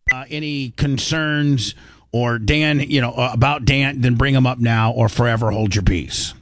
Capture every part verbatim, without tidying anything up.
Uh, any concerns or Dan, you know, uh, about Dan, then bring them up now or forever hold your peace.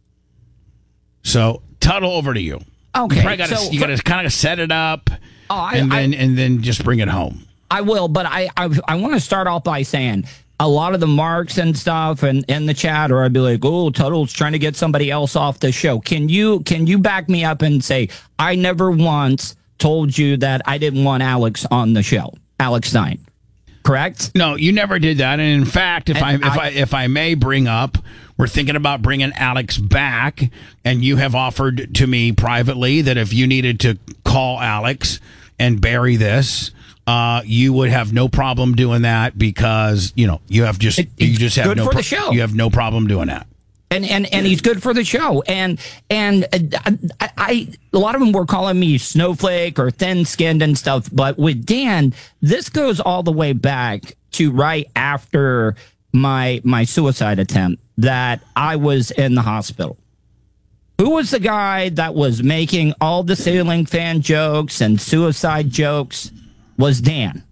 So, Tuttle, over to you. Okay, you gotta, so you got to kind of set it up, oh, I, and then I, and then just bring it home. I will, but I I, I want to start off by saying a lot of the marks and stuff and in the chat, or I'd be like, "Oh, Tuttle's trying to get somebody else off the show." Can you can you back me up and say I never once told you that I didn't want Alex on the show, Alex Stein? Correct? No, you never did that. And in fact, if And I if I, I if I may bring up, we're thinking about bringing Alex back, and you have offered to me privately that if you needed to call Alex and bury this, uh, you would have no problem doing that because you know you have just It- you it's just have good no for pro- the show. you have no problem doing that. And, and and he's good for the show. And and uh, I, I a lot of them were calling me snowflake or thin skinned and stuff. But with Dan, this goes all the way back to right after my my suicide attempt that I was in the hospital. Who was the guy that was making all the ceiling fan jokes and suicide jokes? Was Dan.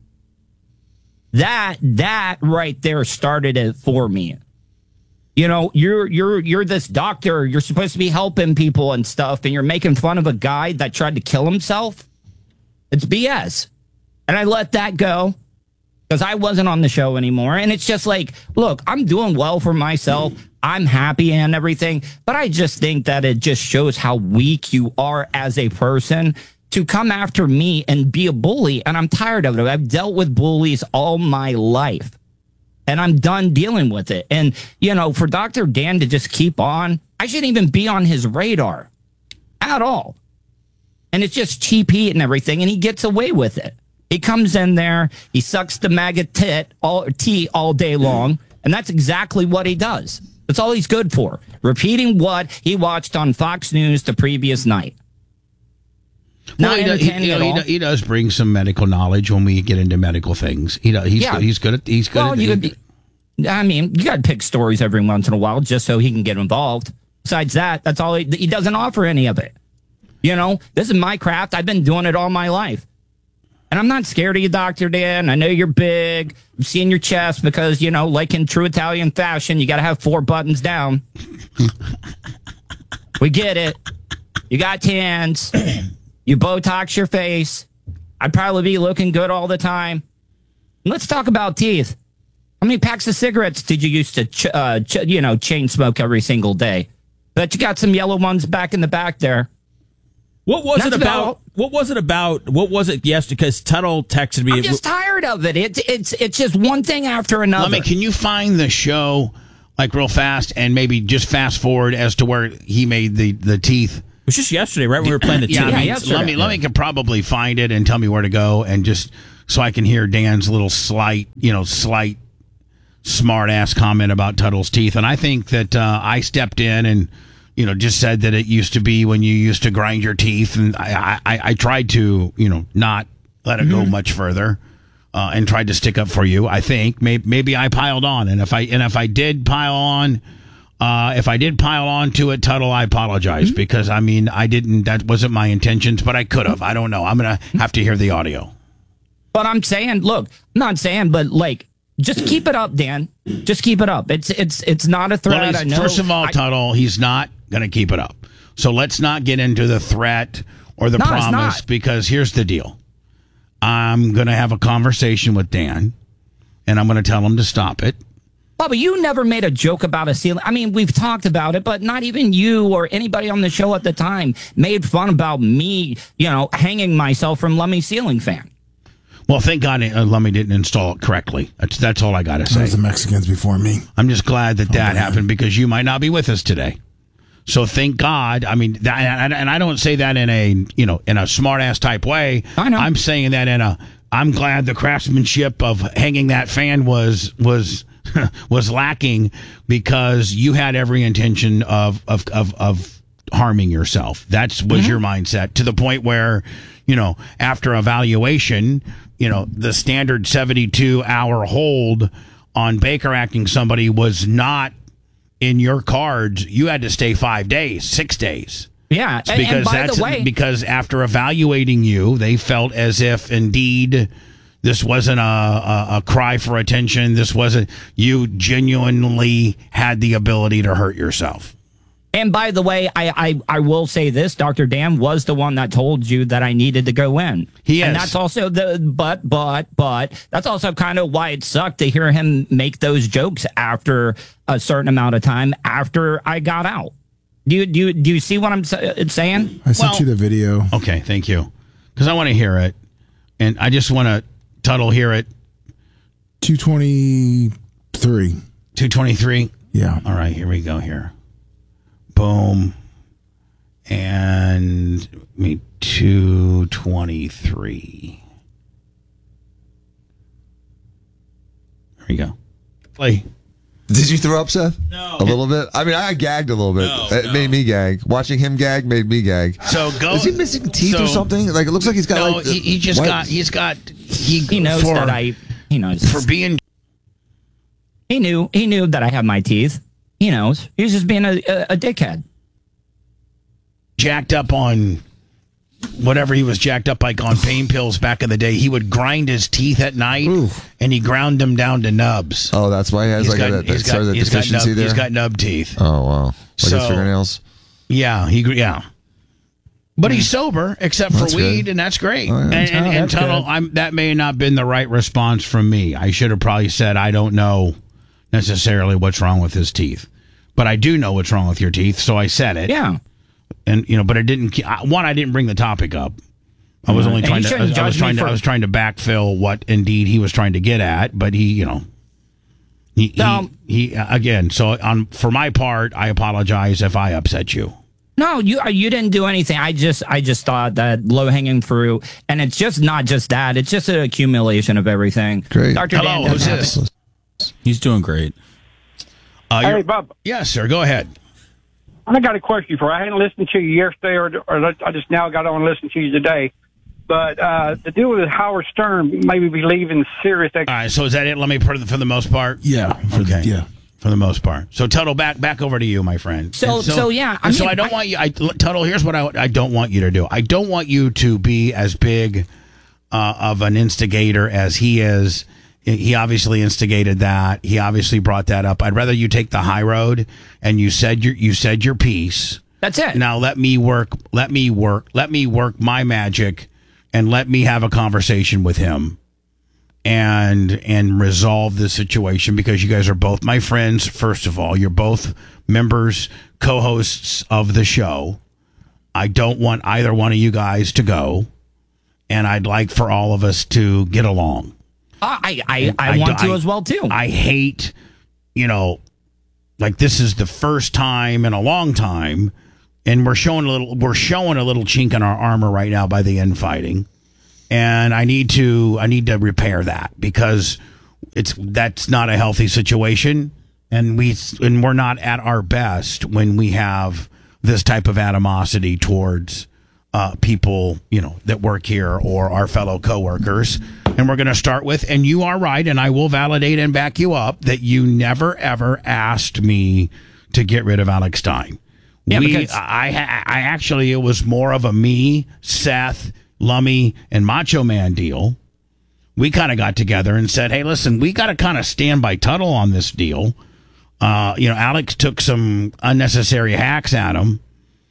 That that right there started it for me. You know, you're you're you're this doctor. You're supposed to be helping people and stuff, and you're making fun of a guy that tried to kill himself. It's B S. And I let that go because I wasn't on the show anymore. And it's just like, look, I'm doing well for myself. I'm happy and everything. But I just think that it just shows how weak you are as a person to come after me and be a bully. And I'm tired of it. I've dealt with bullies all my life. And I'm done dealing with it. And, you know, for Doctor Dan to just keep on, I shouldn't even be on his radar at all. And it's just cheap heat and everything, and he gets away with it. He comes in there, he sucks the maggot tit all, tea all day long, and that's exactly what he does. That's all he's good for, repeating what he watched on Fox News the previous night. Well, Not he, does, he, entertaining at he, all. he does bring some medical knowledge when we get into medical things. He does, he's Yeah. good, he's good at he's good. Well, at, you could be, I mean, you got to pick stories every once in a while just so he can get involved. Besides that, that's all he, he doesn't offer any of it. You know, this is my craft. I've been doing it all my life. And I'm not scared of you, Doctor Dan. I know you're big. I'm seeing your chest because, you know, like in true Italian fashion, you got to have four buttons down. We get it. You got tans. You Botox your face. I'd probably be looking good all the time. Let's talk about teeth. How many packs of cigarettes did you used to, ch- uh, ch- you know, chain smoke every single day? Bet you got some yellow ones back in the back there. What was That's it about? about- What was it about? What was it yesterday? Because Tuttle texted me. I'm just tired of it. It's it's it's just one thing after another. Let me, can you find the show like real fast and maybe just fast forward as to where he made the, the teeth? It was just yesterday, right when we were playing the Yeah, team. I mean, yesterday. let me let me could probably find it and tell me where to go and just so I can hear Dan's little slight, you know, slight smart ass comment about Tuttle's teeth. And I think that uh, I stepped in and you know just said that it used to be when you used to grind your teeth, and I I, I tried to you know not let it mm-hmm. go much further. Uh, and tried to stick up for you. I think maybe, maybe I piled on, and if I and if I did pile on, uh, if I did pile on to it, Tuttle, I apologize mm-hmm. because I mean I didn't. That wasn't my intentions, but I could have. I don't know. I'm gonna have to hear the audio. But I'm saying, look, I'm not saying, but like, just keep it up, Dan. Just keep it up. It's it's it's not a threat. Well, I know. First of all, I, Tuttle, he's not gonna keep it up. So let's not get into the threat or the No, it's promise not. because here's the deal. I'm going to have a conversation with Dan, and I'm going to tell him to stop it. Bubba, you never made a joke about a ceiling. I mean, we've talked about it, but not even you or anybody on the show at the time made fun about me, you know, hanging myself from Lummy ceiling fan. Well, thank God uh, Lummy didn't install it correctly. That's that's all I got to say. That was the Mexicans before me. I'm just glad that that man. happened because you might not be with us today. So thank God. I mean, that, and, and I don't say that in a you know in a smart ass type way. I know. I'm saying that in a. I'm glad the craftsmanship of hanging that fan was was was lacking because you had every intention of of of, of harming yourself. That's was Mm-hmm. your mindset to the point where you know after evaluation, you know the standard seventy-two hour hold on Baker acting somebody was not in your cards. You had to stay five days, six days. Yeah, and, Because and by that's the way, because after evaluating you, they felt as if indeed This wasn't a, a, a cry for attention. This wasn't, you genuinely had the ability to hurt yourself. And by the way, I, I, I will say this, Doctor Dan was the one that told you that I needed to go in. He is. And that's also the, but, but, but, that's also kind of why it sucked to hear him make those jokes after a certain amount of time after I got out. Do you, do you, do you see what I'm saying? I sent Well, you the video. Okay, thank you. Because I want to hear it. And I just want to, Tuttle, hear it. two twenty-three. two twenty-three? Yeah. All right, here we go here. Boom. And me two twenty-three. There we go. Play. Did you throw up, Seth? No. A little bit? I mean, I gagged a little bit. No, it no. made me gag. Watching him gag made me gag. So go. Is he missing teeth so, or something? Like, it looks like he's got No, like... he, he just what? got, he's got, he, He knows for, that I, he knows. for being, He knew, he knew that I have my teeth. He knows. He was just being a, a, a dickhead. jacked up on whatever he was jacked up like on pain pills back in the day. He would grind his teeth at night, Ooh. and he ground them down to nubs. Oh, that's why he has He's like got, a, that, he's that, got, that he's got deficiency nub, there? he's got nub teeth. Oh, wow. Like So- his fingernails? Yeah, he yeah. But he's sober, except for That's weed, good. and that's great. Oh, yeah. and and, Oh, and that's Tuttle, good. I'm, that may not have been the right response from me. I should have probably said, I don't know necessarily what's wrong with his teeth. But I do know what's wrong with your teeth, so I said it. Yeah. And, you know, but I didn't, I- one, I didn't bring the topic up. I was only And trying you to, I shouldn't was, I was judge me trying to, for- I was trying to backfill what indeed he was trying to get at, but he, you know, he, No. he, he again, so on, for my part, I apologize if I upset you. No, you you didn't do anything. I just I just thought that low hanging fruit, and it's just not just that. It's just an accumulation of everything. Great. Doctor Hello, Dan who's doesn't have this? He's doing great. Uh, Hey, you're- Bob, yes, sir, go ahead. I got a question for you. I hadn't listened to you yesterday, or, or I just now got on to listen to you today. But uh, the deal with Howard Stern made me believe in serious. Ex- All right, so is that it? Let me put it for the most part. Yeah. For Okay. The, yeah. For the most part. So Tuttle, back back over to you, my friend. So- And so, yeah, I so mean, I don't I- want you. I, Tuttle, here's what I, I don't want you to do. I don't want you to be as big uh, of an instigator as he is. He obviously instigated that. He obviously brought that up. I'd rather you take the high road and you said your you said your piece. That's it. Now let me work. Let me work. Let me work my magic, and let me have a conversation with him, and and resolve the situation, because you guys are both my friends. First of all, you're both members, co-hosts of the show. I don't want either one of you guys to go, and I'd like for all of us to get along. I I, I, I want do- to I- as well too. I hate, you know, like this is the first time in a long time, and we're showing a little, we're showing a little chink in our armor right now by the infighting, and I need to, I need to repair that, because it's that's not a healthy situation, and we and we're not at our best when we have this type of animosity towards uh, people, you know, that work here or our fellow coworkers. And we're going to start with, and you are right, and I will validate and back you up, that you never, ever asked me to get rid of Alex Stein. Yeah, we, because- I, I actually, it was more of a me, Seth, Lummy, and Macho Man deal. We kind of got together and said, hey, listen, we got to kind of stand by Tuttle on this deal. Uh, you know, Alex took some unnecessary hacks at him,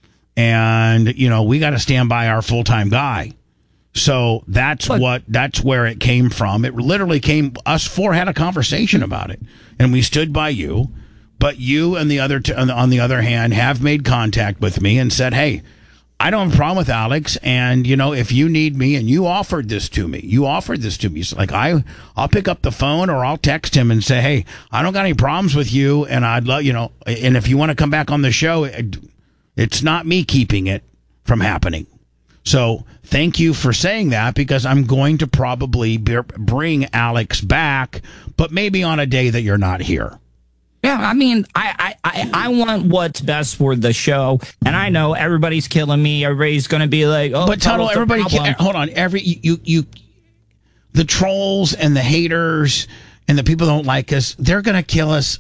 and, you know, we got to stand by our full-time guy. So that's But- what, that's where it came from. It literally came, us four had a conversation about it, and we stood by you. But you and the other, t- on the- on the other hand, have made contact with me and said, hey, I don't have a problem with Alex. And, you know, if you need me, and you offered this to me, you offered this to me. So like, I, I'll pick up the phone or I'll text him and say, hey, I don't got any problems with you. And I'd love, you know, and if you want to come back on the show, it, it's not me keeping it from happening. So thank you for saying that, because I'm going to probably be, bring Alex back, but maybe on a day that you're not here. Yeah, I mean, I, I, I, I want what's best for the show, and I know everybody's killing me. Everybody's going to be like, "Oh, But Tuttle, Tuttle's the everybody, problem." can, hold on. Every you, you, you, the trolls and the haters and the people who don't like us, they're going to kill us.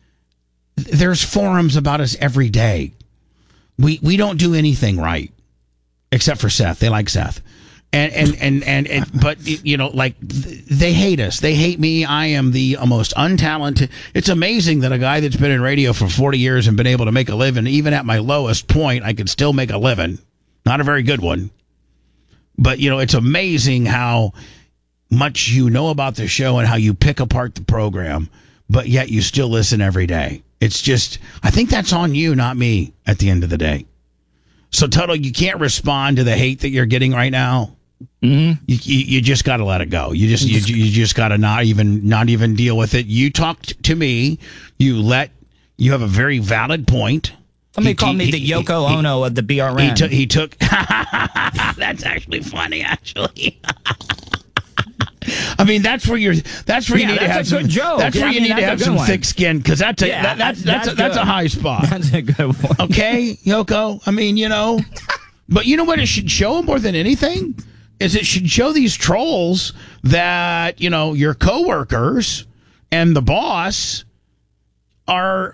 There's forums about us every day. We we don't do anything right, except for Seth. They like Seth, And and, and, and and but you know, like they hate us. They hate me. I am the most untalented. It's amazing that a guy that's been in radio for forty years and been able to make a living, even at my lowest point, I could still make a living. Not a very good one. But you know, it's amazing how much you know about the show and how you pick apart the program, but yet you still listen every day. It's just, I think that's on you, not me, at the end of the day. So, Tuttle, you can't respond to the hate that you're getting right now. Mm-hmm. You, you you just got to let it go. You just you, you just got to not even not even deal with it. You talked to me. You let you have a very valid point. Somebody He- called me he- the he- Yoko he- Ono of the B R N. He took. He took. That's actually funny. Actually. I mean, that's where you're. That's where Yeah, you need to that's have a some. good joke. That's Yeah, where I you mean, need to that's a have good some one. thick skin, because that's a Yeah, that, that's that's that's a, that's a good. high spot. That's a good one. Okay, Yoko. I mean, you know, but you know what it should show more than anything is it should show these trolls that you know your coworkers and the boss are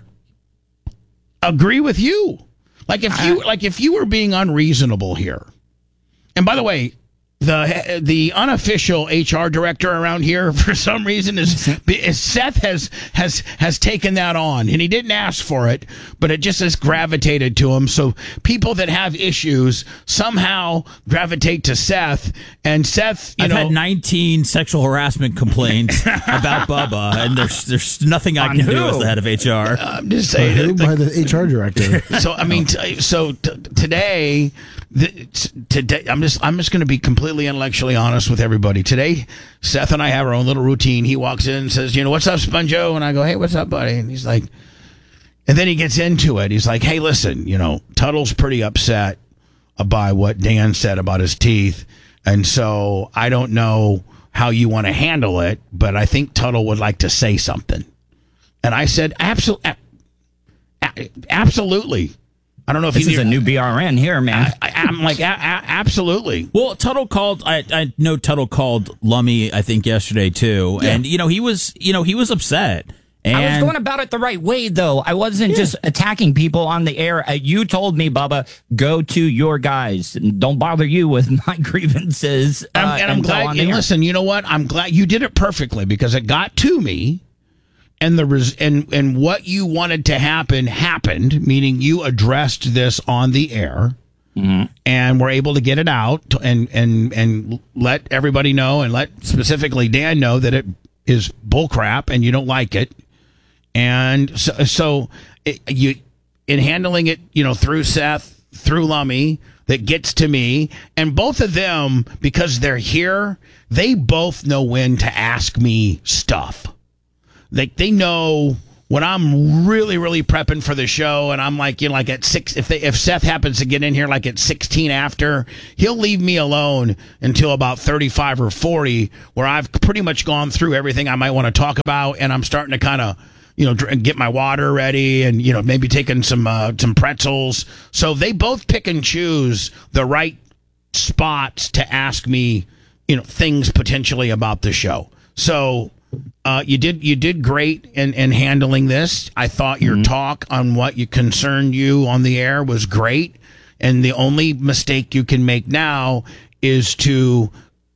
agree with you. Like if you like if you were being unreasonable here. And by the way, the the unofficial H R director around here for some reason is, is Seth has has has taken that on, and he didn't ask for it, but it just has gravitated to him. So people that have issues somehow gravitate to Seth, and Seth, you I've know, had nineteen sexual harassment complaints about Bubba, and there's there's nothing I On can do who? as the head of H R. I'm just By saying. who? it- By the H R director. So I mean, t- so t- today, the, today, I'm just I'm just going to be completely intellectually honest with everybody. Today, Seth and I have our own little routine. He walks in and says, "You know, what's up, Sponjo?" And I go, "Hey, what's up, buddy?" And he's like, and then he gets into it. He's like, "Hey, listen, you know, Tuttle's pretty upset by what Dan said about his teeth, and so I don't know how you want to handle it, but I think Tuttle would like to say something." And I said, "Absolutely." Absolutely. I don't know if This you is a new B R N here, man. I, I'm like, a, a, absolutely. Well, Tuttle called. I, I know Tuttle called Lummy, I think, yesterday too, Yeah. and you know he was, you know, he was upset. And I was going about it the right way, though. I wasn't just attacking people on the air. Uh, you told me, Bubba, go to your guys. And don't bother you with my grievances. Uh, I'm, and I'm until glad. on the And air. listen, you know what? I'm glad you did it perfectly because it got to me, and the res- and and what you wanted to happen happened. Meaning, you addressed this on the air, Mm-hmm. and were able to get it out and and and let everybody know, and let specifically Dan know that it is bullcrap and you don't like it. And so, so it, you, in handling it, you know, through Seth, through Lummy, that gets to me, and both of them, because they're here, they both know when to ask me stuff. Like they know when I'm really, really prepping for the show, and I'm like, you know, like at six, if they, if Seth happens to get in here like at sixteen after, he'll leave me alone until about thirty-five or forty, where I've pretty much gone through everything I might want to talk about, and I'm starting to kind of, you know, dr- get my water ready, and you know, maybe taking some uh, some pretzels. So they both pick and choose the right spots to ask me, you know, things potentially about the show. So uh, you did you did great in, in handling this. I thought your talk on what you concerned you on the air was great, and the only mistake you can make now is to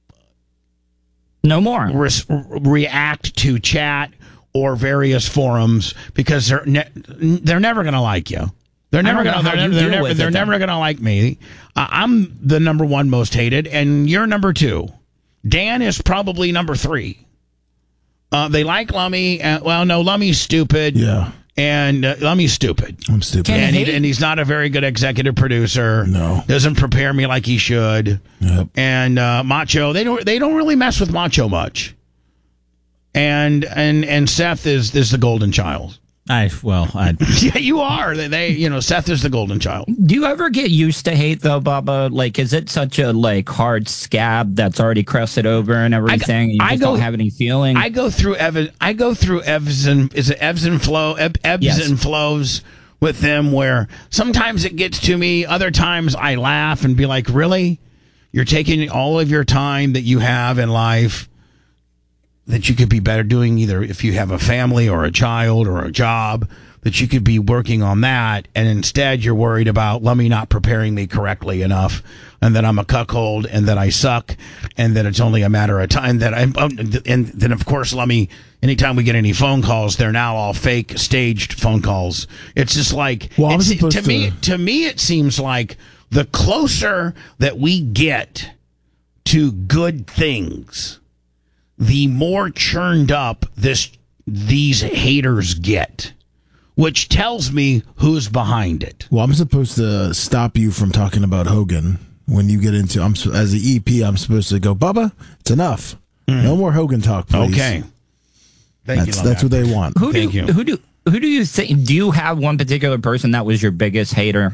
No more. res- react to chat or various forums, because they're ne- they're never going to like you. They're never don't going know to. how They're, you they're deal never. with They're it, never then. going to like me. Uh, I'm the number one most hated, and you're number two. Dan is probably number three. Uh, they like Lummy. Uh, well, no, Lummy's stupid. Yeah. And uh, Lummy's stupid. I'm stupid. Can- And, he, hate? and he's not a very good executive producer. No. Doesn't prepare me like he should. Yep. And uh, Macho, they don't. They don't really mess with Macho much. And and and Seth is is the golden child. I well, I Yeah, you are. They, they you know, Seth is the golden child. Do you ever get used to hate, though, Bubba? Like, is it such a, like, hard scab that's already crusted over and everything? You I just go- don't have any feeling? I go through ev- I go through ebbs and is it ebbs and flow eb- ebbs Yes. and flows with them, where sometimes it gets to me, other times I laugh and be like, really? You're taking all of your time that you have in life that you could be better doing, either if you have a family or a child or a job, that you could be working on that, and instead you're worried about Lummy not preparing me correctly enough, and that I'm a cuckold, and that I suck, and that it's only a matter of time that I'm. And then of course Lummy, anytime we get any phone calls, they're now all fake, staged phone calls. It's just like Well, I was it's, supposed to me. to- To me, it seems like the closer that we get to good things, the more churned up this these haters get, which tells me who's behind it. Well, I'm supposed to stop you from talking about Hogan when you get into. I'm su- as the E P. I'm supposed to go, Bubba. It's enough. No more Hogan talk, please. Okay. Thank That's you. that's what they want. Who do Thank you, you. who do who do you think? Do you have one particular person that was your biggest hater?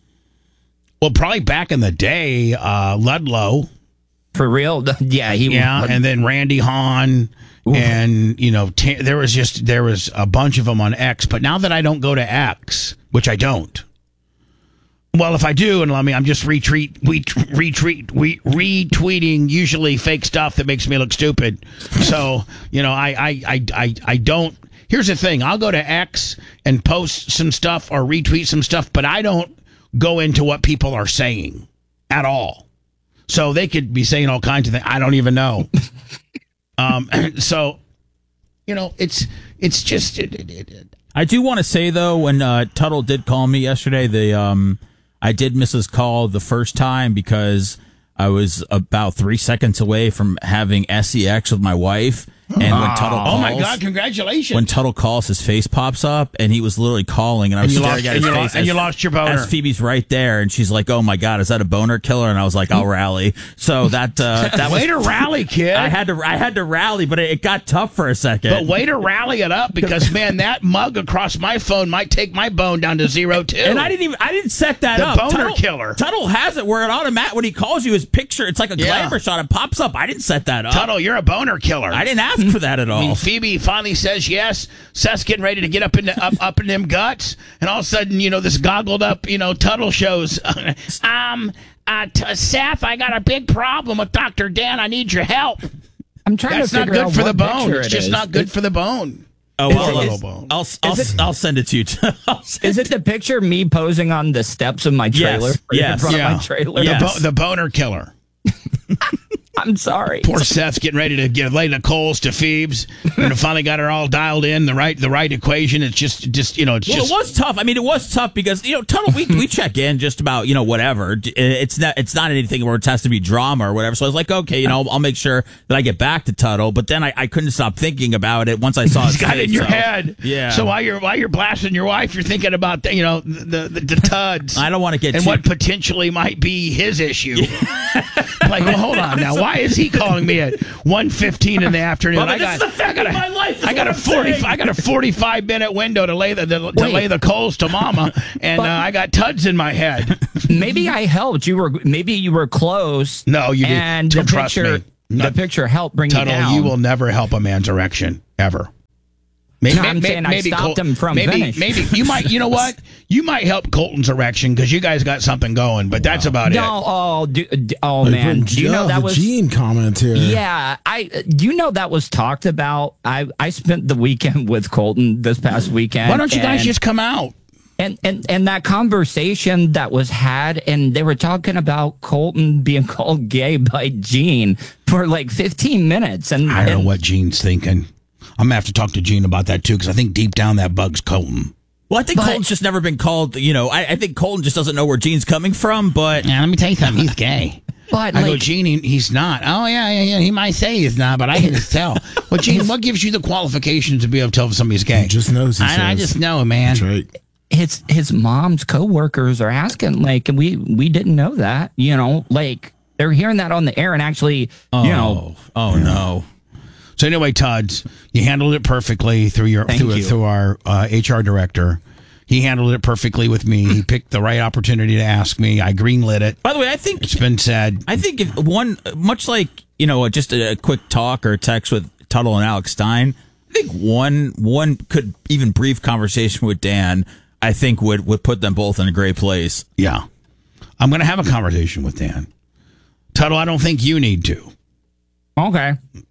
Well, probably back in the day, uh, Ludlow. For real? Yeah, he Yeah, was. and then Randy Hahn, and you know, t- there was just there was a bunch of them on X. But now that I don't go to X, which I don't. Well, if I do, and let me, I'm just retweet, we retweet, we retweeting usually fake stuff that makes me look stupid. So you know, I, I, I, I, I don't. Here's the thing: I'll go to X and post some stuff or retweet some stuff, but I don't go into what people are saying at all. So they could be saying all kinds of things. I don't even know. um, so, you know, it's it's just. It, it, it, I do want to say though, when uh, Tuttle did call me yesterday, the um, I did miss his call the first time because I was about three seconds away from having S E X with my wife, and when Tuttle calls, oh my God! Congratulations. when Tuttle calls, his face pops up, and he was literally calling, and I was And you staring lost- at and his you face. lost- and as- you lost your boner. As Phoebe's right there, and she's like, "Oh my God, is that a boner killer?" And I was like, "I'll rally." So that uh, that way was to rally, kid. I had to I had to rally, but it, it got tough for a second. But way to rally it up, because man, that mug across my phone might take my bone down to zero too. And I didn't even I didn't set that The up. boner Tuttle, killer. Tuttle has it where it automatic when he calls you his picture. It's like a Yeah. glamour shot. It pops up. I didn't set that up. Tuttle, you're a boner killer. I didn't ask for that at I all. mean, Phoebe finally says yes. Seth's getting ready to get up in the, up up in them guts, and all of a sudden, you know, this goggled up, you know, Tuttle shows. um, uh, t- Seth, I got a big problem with Doctor Dan. I need your help. I'm trying That's to not figure good out for the what bone. picture It's it just is. not good for the bone. Oh, Is well, it- I'll, is- I'll, I'll, is it- I'll send it to you. I'll send Is it the picture me posing on the steps of my trailer? Yes, yes. In front Yeah. of my trailer. The, Yes. bo- the boner killer. I'm sorry. Poor Seth's getting ready to give lay the coals to Phoebes, and finally got her all dialed in the right the right equation. It's just just you know it's Well, just it was tough. I mean, it was tough because you know, Tuttle. We we check in just about you know whatever. It's not it's not anything where it has to be drama or whatever. So I was like, okay, you know, I'll, I'll make sure that I get back to Tuttle. But then I, I couldn't stop thinking about it once I saw It's his got it in face, your so- head. Yeah. So while you're while you're blasting your wife, you're thinking about the, you know the the, the tuds. I don't want to get and too, what potentially might be his issue. Like, well, hold on now. Why is he calling me at one fifteen in the afternoon? Bubba, I this got is the fact I got of a, my life, is I got what a I'm forty. saying. I got a forty-five minute window to lay the, the to Wait. lay the coals to Mama, and But- uh, I got tuds in my head. Maybe I helped. You were maybe you were close. No, you didn't. And the Don't trust picture, me. No. the picture helped bring Tuttle, you down. you will never help a man's erection ever. Maybe, No, I'm saying I stopped him from maybe, finish. maybe you might. You know what? You might help Colton's erection because you guys got something going, but that's about No, it. oh, do, do- oh Hey, man, put do you know Jeff, that the was? Gene comment here? Yeah, I. Do you know that was talked about? I I spent the weekend with Colton this past weekend. Why don't you guys and- just come out? And, and and that conversation that was had, and they were talking about Colton being called gay by Gene for like fifteen minutes. And I don't know and- what Gene's thinking. I'm gonna have to talk to Gene about that too because I think deep down that bugs Colton. Well, I think But- Colton's just never been called. You know, I, I think Colton just doesn't know where Gene's coming from. But Yeah, let me tell you something. He's gay. But I go, like, Gene, he, he's not. Oh, yeah, yeah, yeah. He might say he's not, but I can just tell. Well, Gene, what gives you the qualifications to be able to tell if somebody's gay? He just knows. He I, I says. just know, man. That's right. his his mom's coworkers are asking, like, and we we didn't know that, you know, like they're hearing that on the air and actually, oh, you know, oh no. So anyway, Tuds, you handled it perfectly through your Thank through, you. through our uh, H R director. He handled it perfectly with me. He picked the right opportunity to ask me. I greenlit it. By the way, I think It's been said. I think if one, much like, you know, just a, a quick talk or text with Tuttle and Alex Stein, I think one one could even brief conversation with Dan, I think would, would put them both in a great place. Yeah. I'm going to have a conversation with Dan. Tuttle, I don't think you need to. okay,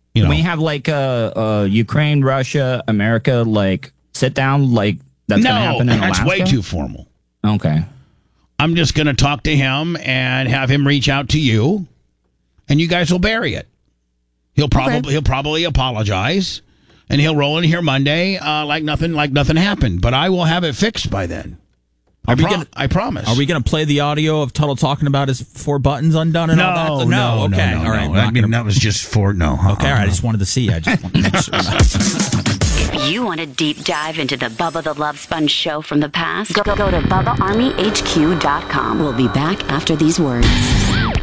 You know, we have like a, a Ukraine, Russia, America, like sit down, like that's no, going to happen in that's Alaska? way too formal. Okay. I'm just going to talk to him and have him reach out to you, and you guys will bury it. He'll probably Okay. he'll probably apologize, and he'll roll in here Monday uh, like nothing like nothing happened. But I will have it fixed by then. I, Are we pro- gonna- I promise. Are we going to play the audio of Tuttle talking about his four buttons undone and No, all that? no, no, okay, no, all right. no. we're I not mean, gonna- that was just for no. okay, all right. I just wanted to see. I just wanted to make sure. If you want a deep dive into the Bubba the Love Sponge show from the past, go, go to Bubba Army H Q dot com. We'll be back after these words.